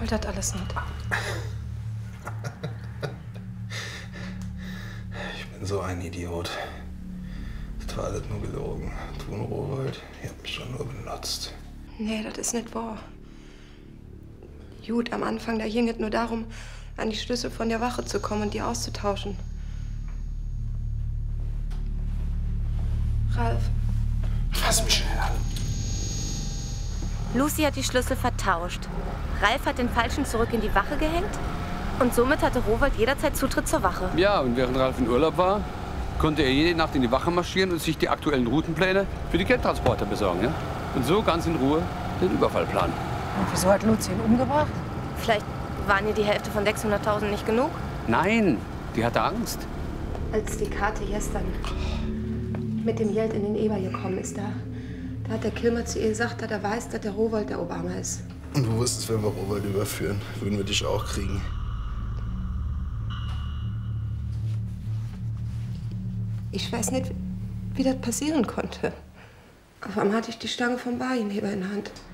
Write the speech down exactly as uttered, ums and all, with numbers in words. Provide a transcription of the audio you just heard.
wollte das alles nicht. Ich bin so ein Idiot. Das war alles nur gelogen. Du und Rowold, ihr habt mich schon nur benutzt. Nee, das ist nicht wahr. Gut, am Anfang, da ging es nur darum, an die Schlüssel von der Wache zu kommen und die auszutauschen. Ralf. Fass mich schnell an. Lucy hat die Schlüssel vertauscht. Ralf hat den falschen zurück in die Wache gehängt. Und somit hatte Rowold jederzeit Zutritt zur Wache. Ja, und während Ralf in Urlaub war, konnte er jede Nacht in die Wache marschieren und sich die aktuellen Routenpläne für die Geldtransporter besorgen. Ja? Und so ganz in Ruhe den Überfall planen. Und wieso hat Lucy ihn umgebracht? Vielleicht waren ihr die Hälfte von sechshunderttausend nicht genug? Nein, die hatte Angst. Als die Karte gestern mit dem Geld in den Eber gekommen ist, da, da hat der Kilmer zu ihr gesagt, dass er weiß, dass der Rowold der Obama ist. Und du wusstest, wenn wir Rowold überführen, würden wir dich auch kriegen. Ich weiß nicht, wie das passieren konnte. Auf einmal hatte ich die Stange vom Barjenheber in der Hand.